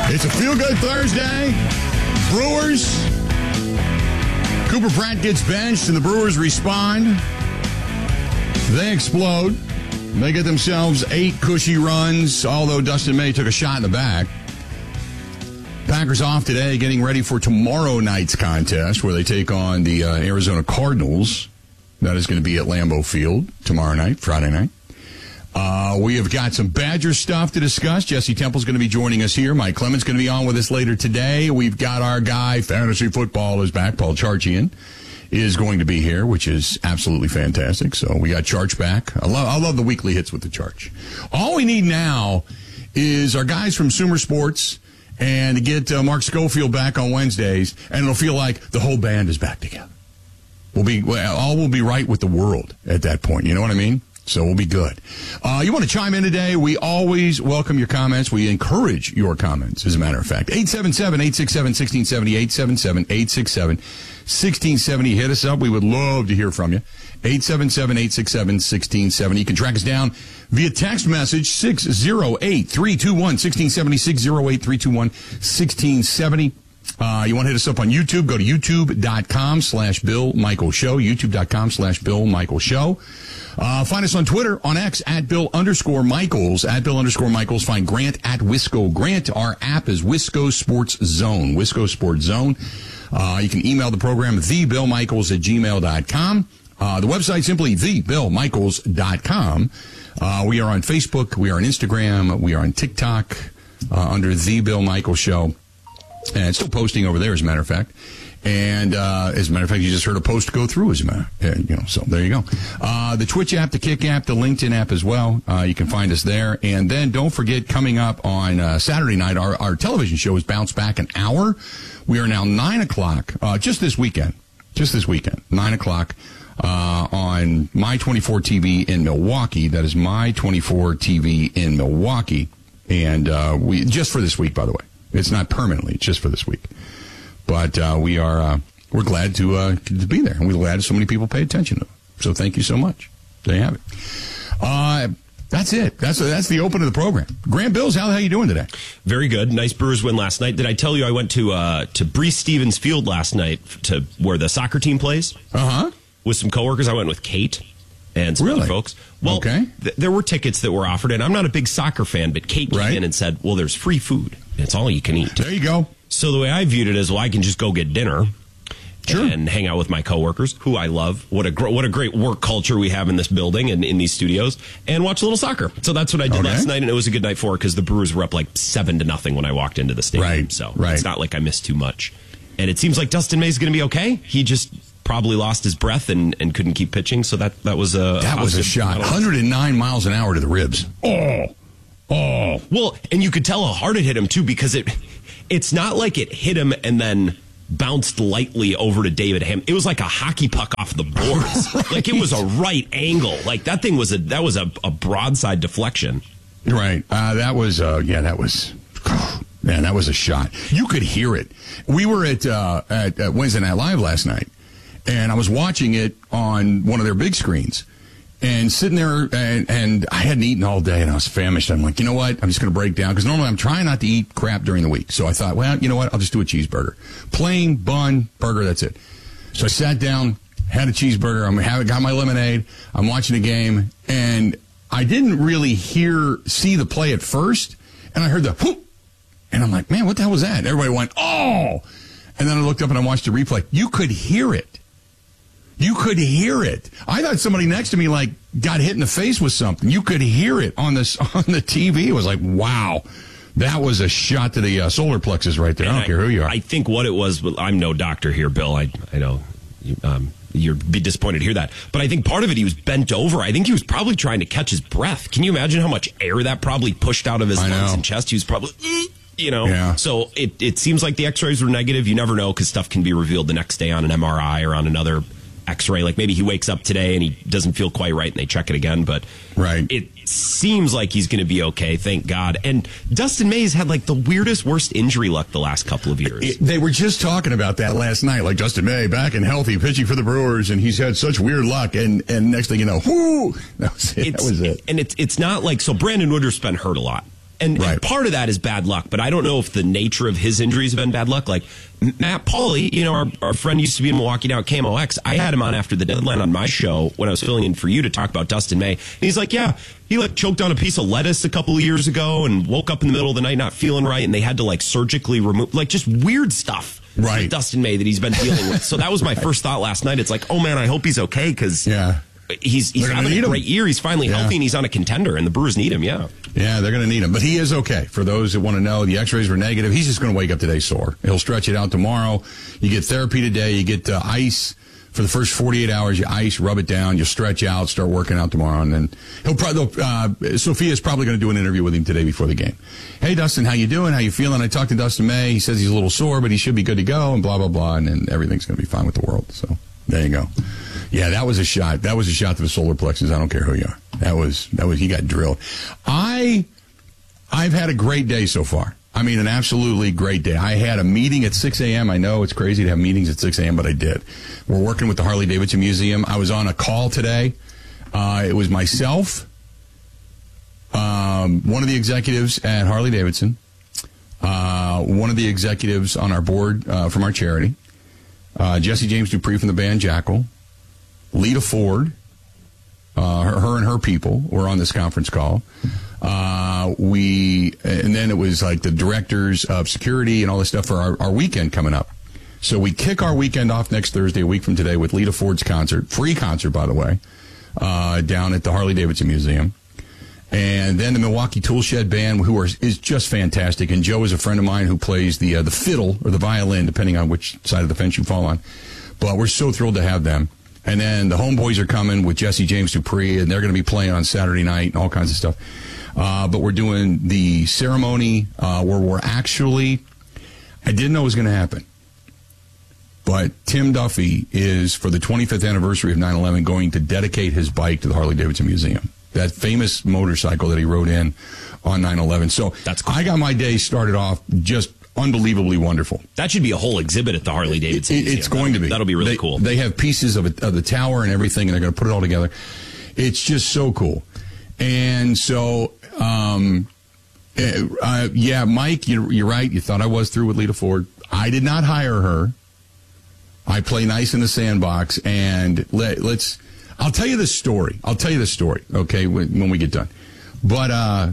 It's a feel-good Thursday. Brewers. Cooper Pratt gets benched, and the Brewers respond. They explode. They get themselves 8 cushy runs, although Dustin May took a shot in the back. Packers off today, getting ready for tomorrow night's contest, where they take on the Arizona Cardinals. That is going to be at Lambeau Field tomorrow night, Friday night. We have got some Badger stuff to discuss. Jesse Temple's going to be joining us here. Mike Clemens going to be on with us later today. We've got our guy, Fantasy Football, is back. Paul Charchian is going to be here, which is absolutely fantastic. So we got Charch back. I love the weekly hits with the Charch. All we need now is our guys from Sumer Sports and to get Mark Schofield back on Wednesdays, and it'll feel like the whole band is back together. All will be right with the world at that point. You know what I mean? So we'll be good. You want to chime in today? We always welcome your comments. We encourage your comments, as a matter of fact. 877-867-1670, 877-867-1670. Hit us up. We would love to hear from you. 877-867-1670. You can track us down via text message, 608-321-1670, 608-321-1670. You want to hit us up on YouTube? Go to youtube.com/Bill Michael Show, youtube.com/Bill Michael Show. Find us on Twitter, on X, @Bill_Michaels, @Bill_Michaels. Find Grant @Wisco Grant. Our app is Wisco Sports Zone, Wisco Sports Zone. You can email the program, thebillmichaels@gmail.com. The website simply thebillmichaels.com. We are on Facebook. We are on Instagram. We are on TikTok under The Bill Michaels Show. And it's still posting over there, as a matter of fact. And as a matter of fact, you just heard a post go through, so there you go. The Twitch app, the Kick app, the LinkedIn app as well. You can find us there. And then don't forget, coming up on Saturday night, our television show is bounced back an hour. We are now 9 o'clock, just this weekend, 9 o'clock on My 24 TV in Milwaukee. That is My 24 TV in Milwaukee. And we just for this week, by the way. It's not permanently, it's just for this week. But we're glad to be there, and we're glad so many people pay attention to it. So thank you so much. There you have it. That's it. That's the open of the program. Grant Bills, how the hell are you doing today? Very good. Nice Brewers win last night. Did I tell you I went to Breese Stevens Field last night to where the soccer team plays? Uh-huh. With some coworkers. I went with Kate and some other folks. Well, okay. There were tickets that were offered, and I'm not a big soccer fan, but Kate came in and said, well, there's free food. It's all you can eat. There you go. So the way I viewed it is, well, I can just go get dinner and hang out with my coworkers, who I love. What a great work culture we have in this building and in these studios, and watch a little soccer. So that's what I did last night, and it was a good night for it because the Brewers were up like 7-0 when I walked into the stadium. Right. So it's not like I missed too much. And it seems like Dustin May's going to be okay. He just probably lost his breath and couldn't keep pitching. So that was a shot. 109 miles an hour to the ribs. Oh. Well, and you could tell how hard it hit him too, because it's not like it hit him and then bounced lightly over to David Ham. It was like a hockey puck off the boards. Right. Like it was a right angle. Like that thing was a broadside deflection. Right. That was a shot. You could hear it. We were at Wednesday Night Live last night, and I was watching it on one of their big screens. And sitting there, and I hadn't eaten all day, and I was famished. I'm like, you know what? I'm just going to break down, because normally I'm trying not to eat crap during the week. So I thought, well, you know what? I'll just do a cheeseburger. Plain bun, burger, that's it. So I sat down, had a cheeseburger. Got my lemonade. I'm watching the game, and I didn't really see the play at first, and I heard the whoop, and I'm like, man, what the hell was that? And everybody went, oh! And then I looked up and I watched the replay. You could hear it. You could hear it. I thought somebody next to me got hit in the face with something. You could hear it on the TV. It was like, wow, that was a shot to the solar plexus right there. I don't care who you are. I think what it was. I'm no doctor here, Bill. I know you'd be disappointed to hear that, but I think part of it, he was bent over. I think he was probably trying to catch his breath. Can you imagine how much air that probably pushed out of his lungs and chest? He was probably. Yeah. So it seems like the X-rays were negative. You never know, because stuff can be revealed the next day on an MRI or on another X-ray. Like maybe he wakes up today and he doesn't feel quite right and they check it again, but it seems like he's going to be okay, thank God. And Dustin May's had the worst injury luck the last couple of years. They were just talking about that last night, like Dustin May back and healthy, pitching for the Brewers, and he's had such weird luck, and next thing you know, whoo, that was it. And it's not like, so Brandon Woodruff's been hurt a lot. And part of that is bad luck, but I don't know if the nature of his injuries have been bad luck. Like Matt Pauley, our friend used to be in Milwaukee now at KMOX. I had him on after the deadline on my show when I was filling in for you to talk about Dustin May. And he's like, yeah, he choked on a piece of lettuce a couple of years ago and woke up in the middle of the night not feeling right, and they had to surgically remove, just weird stuff. Right. With Dustin May that he's been dealing with. So that was my first thought last night. It's like, oh man, I hope he's okay, because he's having a great year. He's finally healthy, and he's on a contender, and the Brewers need him. Yeah, they're going to need him, but he is okay. For those that want to know, the X-rays were negative. He's just going to wake up today sore. He'll stretch it out tomorrow. You get therapy today. You get ice for the first 48 hours. You ice, rub it down. You stretch out, start working out tomorrow, and then Sophia's probably going to do an interview with him today before the game. Hey, Dustin, how you doing? How you feeling? I talked to Dustin May. He says he's a little sore, but he should be good to go, and blah blah blah, and then everything's going to be fine with the world. So there you go. Yeah, that was a shot. That was a shot to the solar plexus. I don't care who you are. That was he got drilled. I've had a great day so far. I mean, an absolutely great day. I had a meeting at 6 a.m. I know it's crazy to have meetings at 6 a.m., but I did. We're working with the Harley-Davidson Museum. I was on a call today. It was myself, one of the executives at Harley-Davidson, one of the executives on our board from our charity, Jesse James Dupree from the band Jackal, Lita Ford, her and her people were on this conference call. And then it was like the directors of security and all this stuff for our weekend coming up. So we kick our weekend off next Thursday, a week from today, with Lita Ford's concert, free concert, by the way, down at the Harley-Davidson Museum. And then the Milwaukee Toolshed Band, is just fantastic. And Joe is a friend of mine who plays the fiddle or the violin, depending on which side of the fence you fall on. But we're so thrilled to have them. And then the Homeboys are coming with Jesse James Dupree, and they're going to be playing on Saturday night and all kinds of stuff. But we're doing the ceremony where we're actually, I didn't know it was going to happen, but Tim Duffy is, for the 25th anniversary of 9/11, going to dedicate his bike to the Harley-Davidson Museum, that famous motorcycle that he rode in on 9/11. So that's cool. I got my day started off just unbelievably wonderful. That should be a whole exhibit at the Harley-Davidson Museum. It's going to be. That'll be really cool. They have pieces of the tower and everything, and they're going to put it all together. It's just so cool. And so, Mike, you're right. You thought I was through with Lita Ford. I did not hire her. I play nice in the sandbox, and I'll tell you the story. Okay, when we get done. But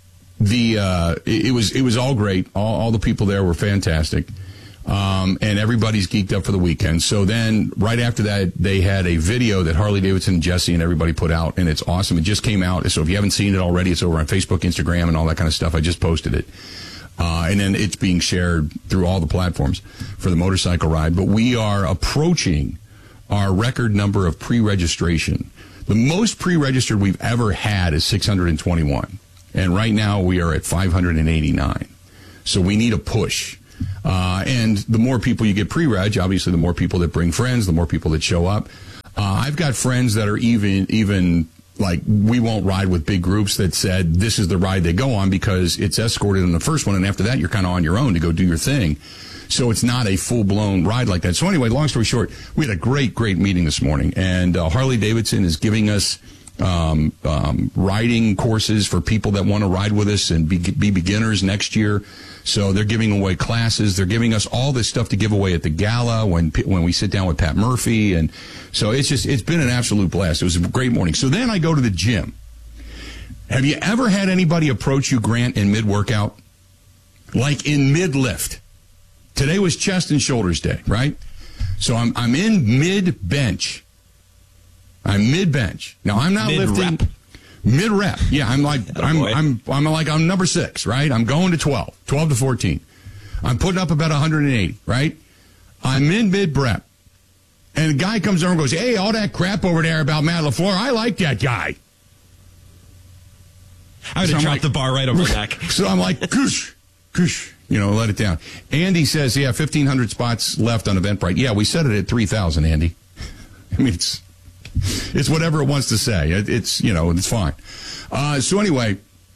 it was all great. All the people there were fantastic. And everybody's geeked up for the weekend. So then, right after that, they had a video that Harley-Davidson, Jesse, and everybody put out, and it's awesome. It just came out. So if you haven't seen it already, it's over on Facebook, Instagram, and all that kind of stuff. I just posted it. And then it's being shared through all the platforms for the motorcycle ride. But we are approaching our record number of pre-registration. The most pre-registered we've ever had is 621. And right now we are at 589. So we need a push. And the more people you get pre-reg, obviously the more people that bring friends, the more people that show up. I've got friends that are even like, we won't ride with big groups, that said this is the ride they go on because it's escorted in the first one, and after that you're kind of on your own to go do your thing. So it's not a full-blown ride like that. So anyway, long story short, we had a great meeting this morning, and Harley-Davidson is giving us riding courses for people that want to ride with us and be beginners next year. So they're giving away classes. They're giving us all this stuff to give away at the gala when we sit down with Pat Murphy. And so it's been an absolute blast. It was a great morning. So then I go to the gym. Have you ever had anybody approach you, Grant, in mid-workout? Like in mid-lift? Today was chest and shoulders day, right? So I'm in mid-bench. I'm mid-bench. Now, I'm not lifting. Mid-rep. Yeah, I'm number 6, right? I'm going to 12 to 14. I'm putting up about 180, right? I'm in mid-rep. And a guy comes over and goes, hey, all that crap over there about Matt LaFleur, I like that guy. I would have dropped the bar right over back. So I'm like, koosh, let it down. Andy says, 1,500 spots left on Eventbrite. Yeah, we set it at 3,000, Andy. I mean, it's whatever it wants to say. It's fine. So anyway,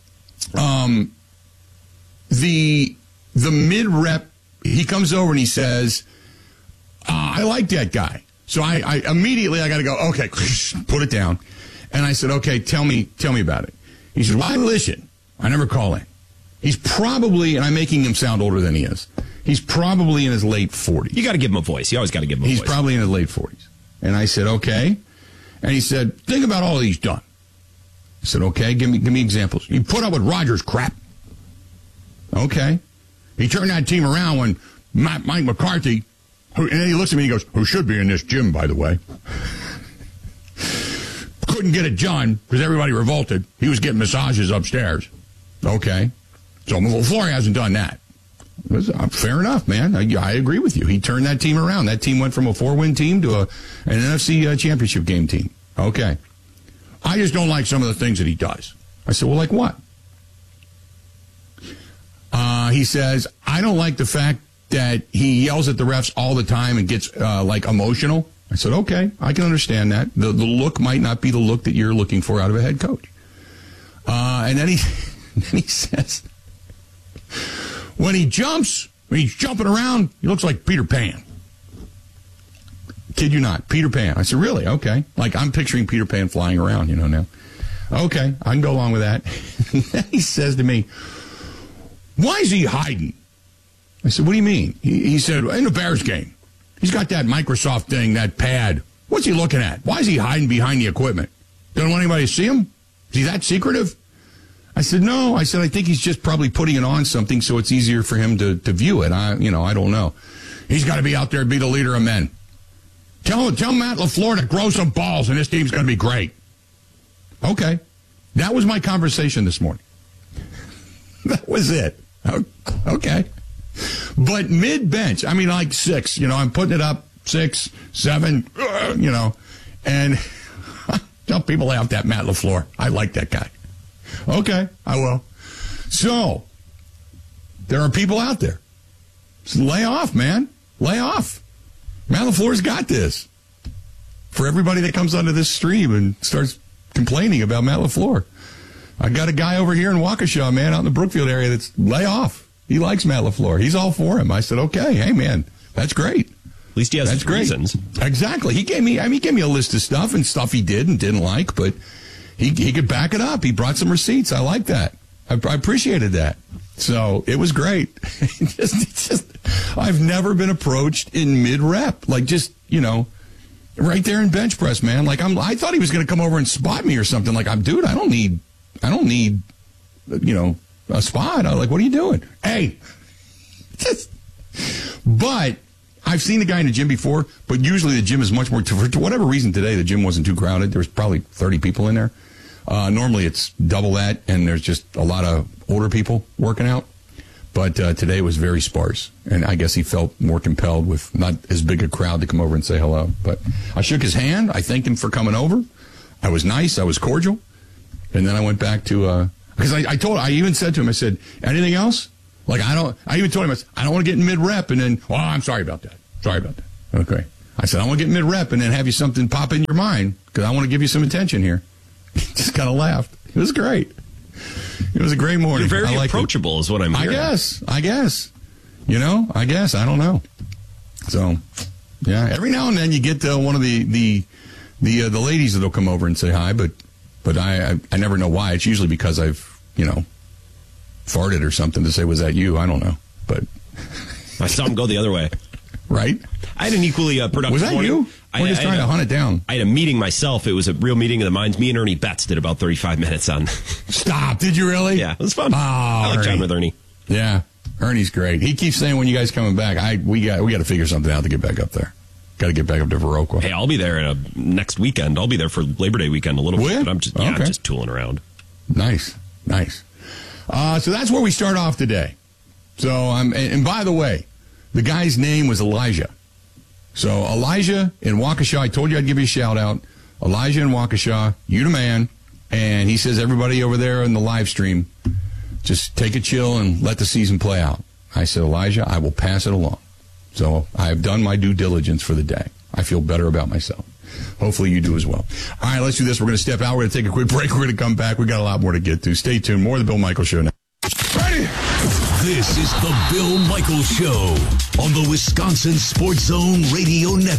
the mid-rep, he comes over and he says, I like that guy. So I immediately, I got to go, okay, put it down. And I said, okay, tell me about it. He said, well, listen, I never call in. He's probably, and I'm making him sound older than he is, he's probably in his late 40s. You got to give him a voice. You always got to give him a voice. He's probably in his late 40s. And I said, okay. And he said, think about all he's done. I said, okay, give me examples. He put up with Rodgers' crap. Okay. He turned that team around when Mike McCarthy, and then he looks at me and he goes, who should be in this gym, by the way. Couldn't get it done because everybody revolted. He was getting massages upstairs. Okay. So LaFleur hasn't done that. Fair enough, man. I agree with you. He turned that team around. That team went from a 4-win team to an NFC championship game team. Okay. I just don't like some of the things that he does. I said, well, like what? He says, I don't like the fact that he yells at the refs all the time and gets, emotional. I said, okay, I can understand that. The look might not be the look that you're looking for out of a head coach. And then he says, when he's jumping around, he looks like Peter Pan. Kid you not, Peter Pan. I said, really? Okay. Like, I'm picturing Peter Pan flying around, now. Okay, I can go along with that. And then he says to me, why is he hiding? I said, what do you mean? He said, in the Bears game, he's got that Microsoft thing, that pad. What's he looking at? Why is he hiding behind the equipment? Don't want anybody to see him? Is he that secretive? I said, no. I said, I think he's just probably putting it on something so it's easier for him to view it. I don't know. He's got to be out there and be the leader of men. Tell Matt LaFleur to grow some balls and this team's going to be great. Okay. That was my conversation this morning. That was it. Okay. But mid-bench, I mean, like 6, I'm putting it up 6, 7, and tell people laugh at Matt LaFleur. I like that guy. Okay, I will. So, there are people out there. Just lay off, man. Lay off. Matt LaFleur's got this. For everybody that comes onto this stream and starts complaining about Matt LaFleur. I got a guy over here in Waukesha, man, out in the Brookfield area that's lay off. He likes Matt LaFleur. He's all for him. I said, okay, hey, man, that's great. At least he has his reasons. Exactly. He gave me a list of stuff and stuff he did and didn't like, but he could back it up. He brought some receipts. I like that. I appreciated that. So it was great. I've never been approached in mid-rep. Like just, right there in bench press, man. Like I thought he was going to come over and spot me or something. Like I don't need, a spot. I'm like, what are you doing? Hey, but I've seen the guy in the gym before, but usually the gym is much more, for whatever reason today, the gym wasn't too crowded. There was probably 30 people in there. Normally it's double that, and there's just a lot of older people working out. But today was very sparse, and I guess he felt more compelled with not as big a crowd to come over and say hello. But I shook his hand. I thanked him for coming over. I was nice. I was cordial. And then I went back to, because I even said to him, I said, anything else? Like, I even told him, I don't want to get in mid-rep and then, I'm sorry about that. Sorry about that. Okay. I said, I want to get mid-rep and then have you something pop in your mind because I want to give you some attention here. He just kind of laughed. It was great. It was a great morning. You're very approachable is what I'm hearing. I guess. I don't know. So, yeah, every now and then you get one of the ladies that'll come over and say hi, but I never know why. It's usually because I've, farted or something to say, was that you? I don't know. But I saw him go the other way. Right? I had an equally productive Was that morning. you? We're just trying to hunt it down. I had a meeting myself. It was a real meeting of the minds. Me and Ernie Betts did about 35 minutes on. Stop. Did you really? Yeah, it was fun. Oh, I like chatting with Ernie. Yeah. Ernie's great. He keeps saying when you guys coming back, we got to figure something out to get back up there. Got to get back up to Viroqua. Hey, I'll be there next weekend. I'll be there for Labor Day weekend a little bit. But I'm just tooling around. Nice. So that's where we start off today. So and by the way, the guy's name was Elijah. So Elijah in Waukesha, I told you I'd give you a shout out. Elijah in Waukesha, you the man. And he says, everybody over there in the live stream, just take a chill and let the season play out. I said, Elijah, I will pass it along. So I've done my due diligence for the day. I feel better about myself. Hopefully you do as well. All right, let's do this. We're going to step out. We're going to take a quick break. We're going to come back. We got a lot more to get to. Stay tuned. More of the Bill Michaels Show now. Ready? This is the Bill Michaels Show on the Wisconsin Sports Zone Radio Network.